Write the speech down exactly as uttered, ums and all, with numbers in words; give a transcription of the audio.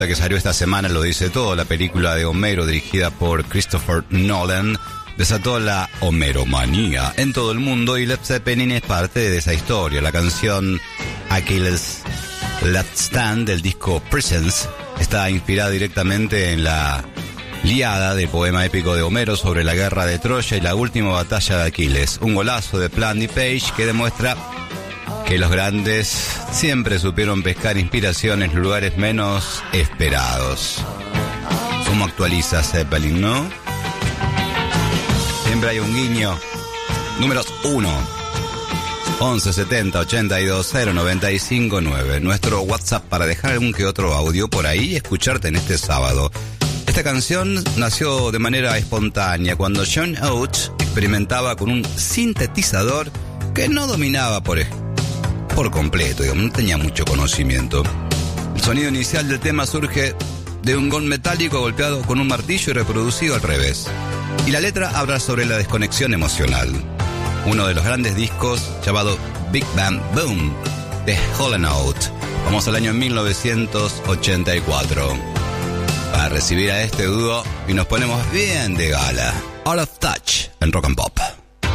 La que salió esta semana lo dice todo. La película de Homero, dirigida por Christopher Nolan, desató la homeromanía en todo el mundo y Led Zeppelin es parte de esa historia. La canción Achilles Last Stand del disco Presence está inspirada directamente en la Líada, del poema épico de Homero sobre la guerra de Troya y la última batalla de Aquiles. Un golazo de Plant y Page que demuestra que los grandes siempre supieron pescar inspiración en lugares menos esperados. ¿Cómo actualiza Zeppelin, no? Siempre hay un guiño. Números uno. once setenta ochenta y dos cero noventa y cinco nueve. Nuestro WhatsApp para dejar algún que otro audio por ahí y escucharte en este sábado. Esta canción nació de manera espontánea cuando John Oates experimentaba con un sintetizador que no dominaba por, por completo, digamos, no tenía mucho conocimiento. El sonido inicial del tema surge de un gong metálico golpeado con un martillo y reproducido al revés. Y la letra habla sobre la desconexión emocional. Uno de los grandes discos llamado Big Bang Boom de Hall and Oates. Vamos al año mil novecientos ochenta y cuatro. Para recibir a este dúo y nos ponemos bien de gala. Out of Touch en Rock and Pop.